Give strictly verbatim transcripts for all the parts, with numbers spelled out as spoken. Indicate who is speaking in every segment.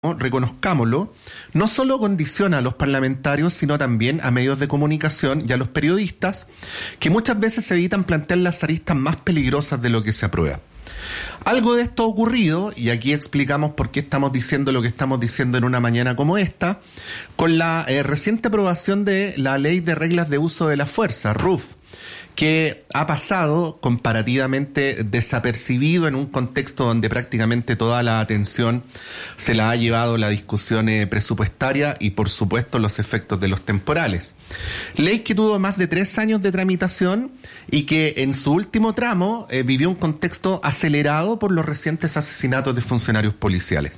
Speaker 1: reconozcámoslo, no solo condiciona a los parlamentarios, sino también a medios de comunicación y a los periodistas, que muchas veces evitan plantear las aristas más peligrosas de lo que se aprueba. Algo de esto ha ocurrido, y aquí explicamos por qué estamos diciendo lo que estamos diciendo en una mañana como esta, con la eh, reciente aprobación de la Ley de Reglas de Uso de la Fuerza, R U F, que ha pasado comparativamente desapercibido en un contexto donde prácticamente toda la atención se la ha llevado la discusión eh, presupuestaria y, por supuesto, los efectos de los temporales. Ley que tuvo más de tres años de tramitación y que en su último tramo eh, vivió un contexto acelerado por los recientes asesinatos de funcionarios policiales.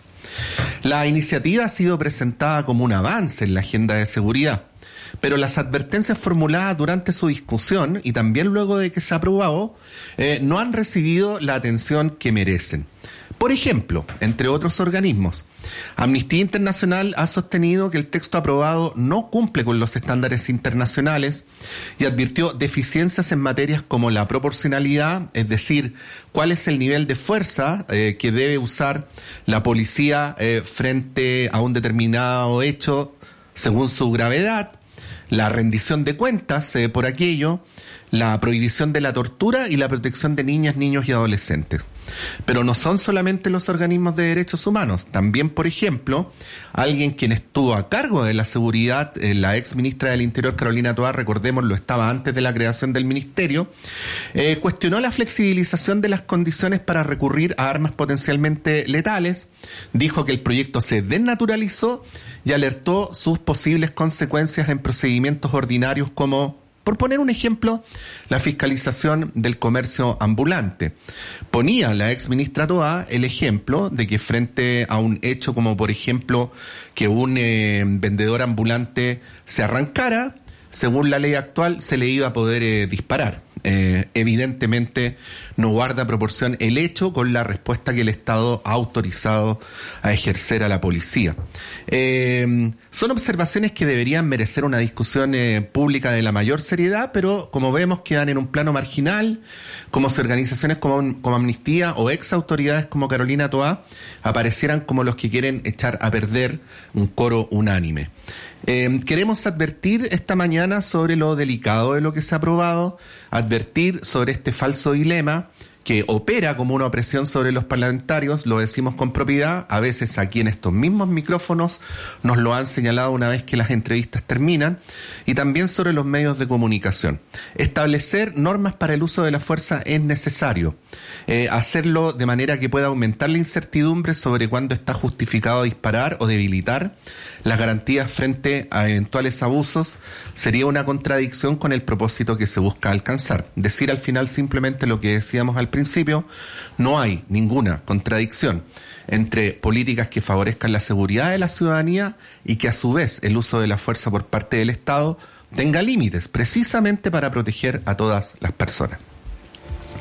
Speaker 1: La iniciativa ha sido presentada como un avance en la agenda de seguridad, pero las advertencias formuladas durante su discusión y también luego de que se aprobó eh, no han recibido la atención que merecen. Por ejemplo, entre otros organismos, Amnistía Internacional ha sostenido que el texto aprobado no cumple con los estándares internacionales y advirtió deficiencias en materias como la proporcionalidad, es decir, cuál es el nivel de fuerza eh, que debe usar la policía eh, frente a un determinado hecho según su gravedad, la rendición de cuentas eh, por aquello, la prohibición de la tortura y la protección de niñas, niños y adolescentes. Pero no son solamente los organismos de derechos humanos, también, por ejemplo, alguien quien estuvo a cargo de la seguridad, eh, la ex ministra del Interior, Carolina Toá, recordemos, lo estaba antes de la creación del ministerio, eh, cuestionó la flexibilización de las condiciones para recurrir a armas potencialmente letales, dijo que el proyecto se desnaturalizó y alertó sus posibles consecuencias en procedimientos ordinarios como, por poner un ejemplo, la fiscalización del comercio ambulante. Ponía la ex ministra Toá el ejemplo de que frente a un hecho como, por ejemplo, que un eh, vendedor ambulante se arrancara, según la ley actual se le iba a poder eh, disparar. Eh, evidentemente no guarda proporción el hecho con la respuesta que el Estado ha autorizado a ejercer a la policía. Eh, son observaciones que deberían merecer una discusión eh, pública de la mayor seriedad, pero como vemos quedan en un plano marginal, como si organizaciones como, como Amnistía o ex autoridades como Carolina Toá aparecieran como los que quieren echar a perder un coro unánime. Eh, queremos advertir esta mañana sobre lo delicado de lo que se ha aprobado, advertir sobre este falso dilema que opera como una opresión sobre los parlamentarios, lo decimos con propiedad, a veces aquí en estos mismos micrófonos nos lo han señalado una vez que las entrevistas terminan, y también sobre los medios de comunicación. Establecer normas para el uso de la fuerza es necesario, eh, hacerlo de manera que pueda aumentar la incertidumbre sobre cuándo está justificado disparar o debilitar las garantías frente a eventuales abusos sería una contradicción con el propósito que se busca alcanzar. Decir al final simplemente lo que decíamos al principio, no hay ninguna contradicción entre políticas que favorezcan la seguridad de la ciudadanía y que a su vez el uso de la fuerza por parte del Estado tenga límites precisamente para proteger a todas las personas.